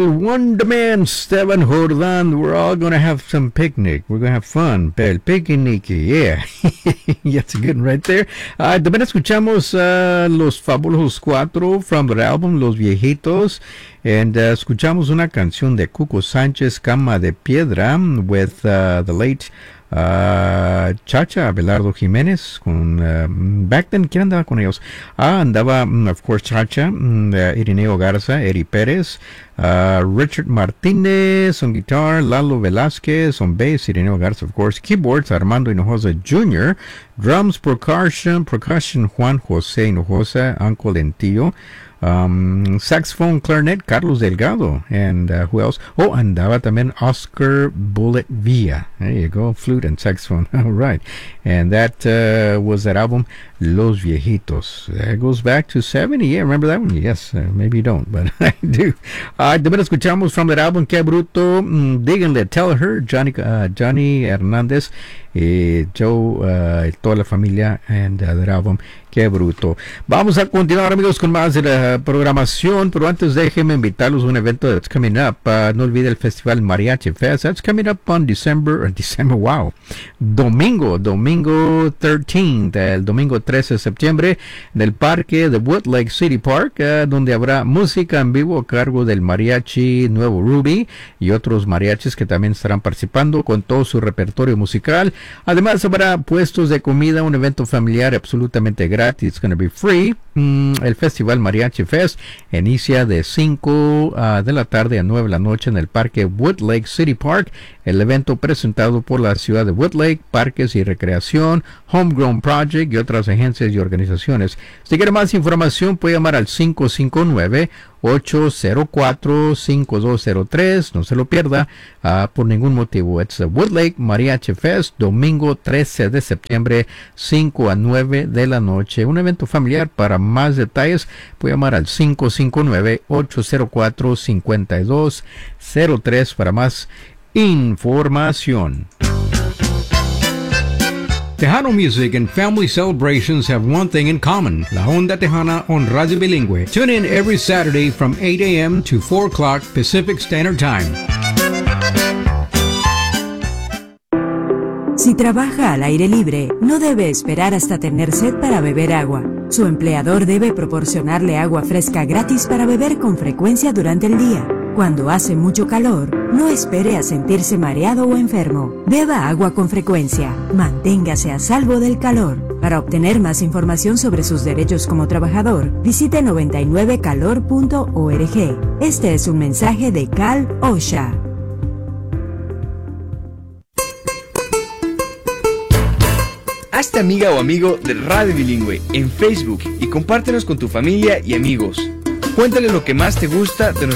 el Wonderman Esteban Jordán. We're all going to have some picnic. We're going to have fun. El picnic, yeah. That's good right there. También escuchamos los Fabulosos Cuatro from the album Los Viejitos. And escuchamos una canción de Cuco Sánchez, Cama de Piedra, with the late Chacha Abelardo Jiménez. Back then, ¿quién andaba con ellos? Andaba, of course, Chacha, Irineo Garza, Eri Pérez, Richard Martínez on guitar, Lalo Velázquez on bass, Irineo Garza, of course, keyboards, Armando Hinojosa Jr., drums, percussion, Juan José Hinojosa, Uncle Lentillo, saxophone, clarinet, Carlos Delgado, and who else? Oh, andaba también Oscar Bullet Villa. There you go, flute and saxophone. All right, and that was that album Los Viejitos. That goes back to 70. Yeah, remember that one? Yes, maybe you don't, but I do. También escuchamos from that album Que Bruto, Díganle, Tell Her, Johnny Hernández, Joe, toda la familia, and that album Que Bruto. Vamos a continuar, amigos, con más de la programación, pero antes déjenme invitarlos a un evento that's coming up. No olvide el Festival Mariachi Fest. That's coming up on domingo 13th, el domingo 13 de septiembre, en el parque de Woodlake City Park, donde habrá música en vivo a cargo del mariachi Nuevo Ruby y otros mariachis que también estarán participando con todo su repertorio musical. Además habrá puestos de comida, un evento familiar absolutamente gratis. It's going to be free. El Festival Mariachi Fest inicia de 5 de la tarde a 9 de la noche en el parque Woodlake City Park. El evento presentado por la ciudad de Woodlake, Parques y Recreación, Homegrown Project y otras agencias y organizaciones. Si quiere más información puede llamar al 559-804-5203. No se lo pierda por ningún motivo. It's the Woodlake Mariachi Fest, domingo 13 de septiembre, 5 a 9 de la noche. Un evento familiar. Para más detalles puede llamar al 559-804-5203 para más información. Tejano music and family celebrations have one thing in common. La Onda Tejana on Radio Bilingüe. Tune in every Saturday from 8 a.m. to 4 o'clock Pacific Standard Time. Si trabaja al aire libre, no debe esperar hasta tener sed para beber agua. Su empleador debe proporcionarle agua fresca gratis para beber con frecuencia durante el día. Cuando hace mucho calor, no espere a sentirse mareado o enfermo. Beba agua con frecuencia. Manténgase a salvo del calor. Para obtener más información sobre sus derechos como trabajador, visite 99calor.org. Este es un mensaje de Cal OSHA. Hazte amiga o amigo de Radio Bilingüe en Facebook y compártenos con tu familia y amigos. Cuéntale lo que más te gusta de